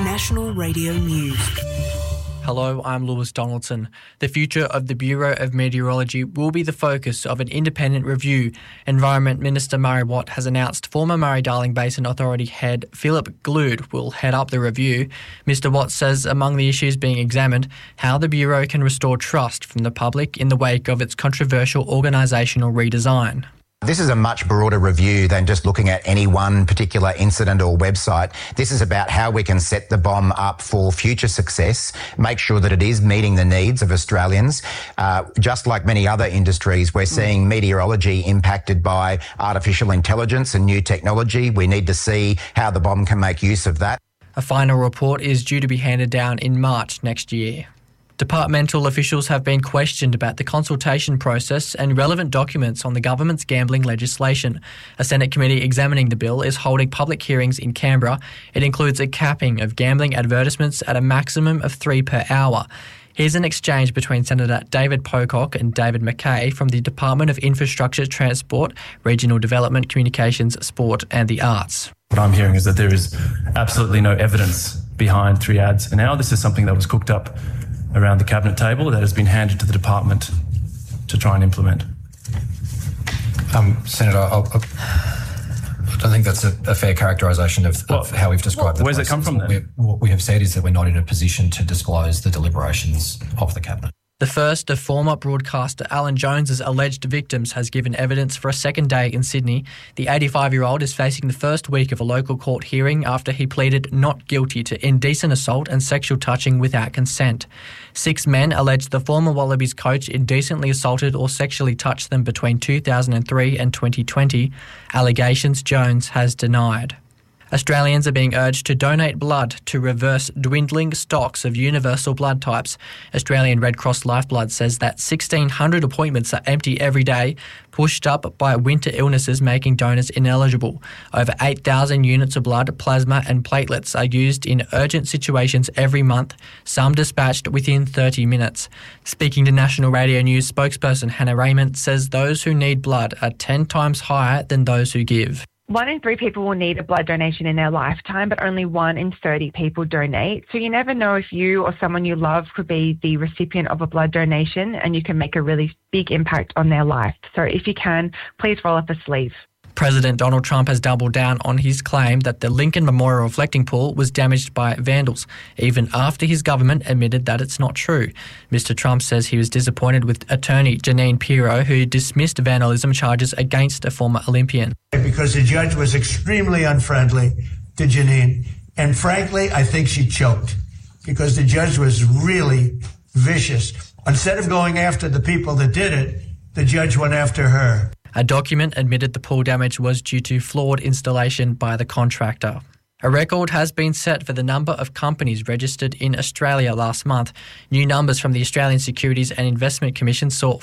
National Radio News. Hello, I'm Lewis Donaldson. The future of the Bureau of Meteorology will be the focus of an independent review. Environment Minister Murray Watt has announced former Murray-Darling Basin Authority head Philip Glood will head up the review. Mr Watt says among the issues being examined, how the Bureau can restore trust from the public in the wake of its controversial organisational redesign. This is a much broader review than just looking at any one particular incident or website. This is about how we can set the BOM up for future success, make sure that it is meeting the needs of Australians. Just like many other industries, we're seeing meteorology impacted by artificial intelligence and new technology. We need to see how the BOM can make use of that. A final report is due to be handed down in March next year. Departmental officials have been questioned about the consultation process and relevant documents on the government's gambling legislation. A Senate committee examining the bill is holding public hearings in Canberra. It includes a capping of gambling advertisements at a maximum of 3 per hour. Here's an exchange between Senator David Pocock and David McKay from the Department of Infrastructure, Transport, Regional Development, Communications, Sport and the Arts. What I'm hearing is that there is absolutely no evidence behind 3 ads an hour. This is something that was cooked up around the cabinet table that has been handed to the department to try and implement. Senator, I don't think that's a fair characterisation of how we've described the process. Where's it come from then? What we have said is that we're not in a position to disclose the deliberations of the cabinet. The first of former broadcaster Alan Jones's alleged victims has given evidence for a second day in Sydney. The 85-year-old is facing the first week of a local court hearing after he pleaded not guilty to indecent assault and sexual touching without consent. 6 men alleged the former Wallabies coach indecently assaulted or sexually touched them between 2003 and 2020. Allegations Jones has denied. Australians are being urged to donate blood to reverse dwindling stocks of universal blood types. Australian Red Cross Lifeblood says that 1,600 appointments are empty every day, pushed up by winter illnesses making donors ineligible. Over 8,000 units of blood, plasma and platelets are used in urgent situations every month, some dispatched within 30 minutes. Speaking to National Radio News, spokesperson Hannah Raymond says those who need blood are 10 times higher than those who give. 1 in 3 people will need a blood donation in their lifetime, but only 1 in 30 people donate. So you never know if you or someone you love could be the recipient of a blood donation and you can make a really big impact on their life. So if you can, please roll up a sleeve. President Donald Trump has doubled down on his claim that the Lincoln Memorial reflecting pool was damaged by vandals, even after his government admitted that it's not true. Mr. Trump says he was disappointed with attorney Jeanine Pirro, who dismissed vandalism charges against a former Olympian. Because the judge was extremely unfriendly to Jeanine, and frankly, I think she choked because the judge was really vicious. Instead of going after the people that did it, the judge went after her. A document admitted the pool damage was due to flawed installation by the contractor. A record has been set for the number of companies registered in Australia last month. New numbers from the Australian Securities and Investment Commission saw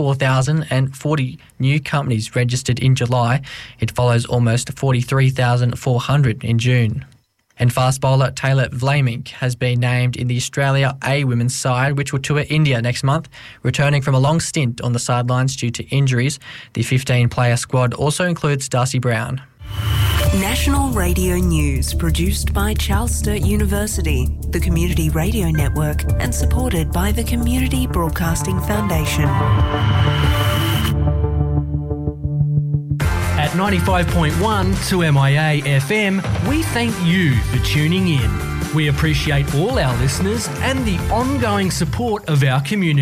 44,040 new companies registered in July. It follows almost 43,400 in June. And fast bowler Taylor Vlaming has been named in the Australia A women's side, which will tour India next month, returning from a long stint on the sidelines due to injuries. The 15-player squad also includes Darcy Brown. National Radio News, produced by Charles Sturt University, the Community Radio Network, and supported by the Community Broadcasting Foundation. At 95.1 2MIA FM, we thank you for tuning in. We appreciate all our listeners and the ongoing support of our community.